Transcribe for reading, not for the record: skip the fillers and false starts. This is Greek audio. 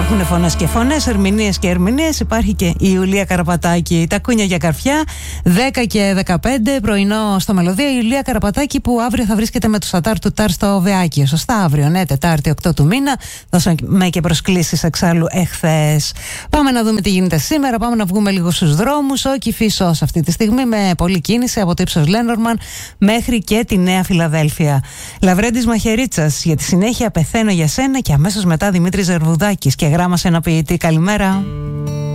Υπάρχουν φωνές και φωνές, ερμηνείες και ερμηνείες. Υπάρχει και η Ιουλία Καραπατάκη. Τα κούνια για καρφιά, 10 και 15 πρωινό στο Μελωδία. Η Ιουλία Καραπατάκη που αύριο θα βρίσκεται με το Σατάρ του Τάρ στο Βεάκιο. Σωστά, αύριο, ναι, Τετάρτη 8 του μήνα. Δώσαμε και προσκλήσεις εξάλλου εχθές. Πάμε να δούμε τι γίνεται σήμερα. Πάμε να βγούμε λίγο στους δρόμους. Ο Κηφισός αυτή τη στιγμή με πολλή κίνηση από το ύψος Λένορμαν μέχρι και τη Νέα Φιλαδέλφια. Λαβρέντης Μαχαιρίτσας, για τη συνέχεια πεθαίνω για σένα, και αμέσως μετά Δημήτρης Ζερβουδάκης και γράμμα σε ένα ποιητή. Καλημέρα.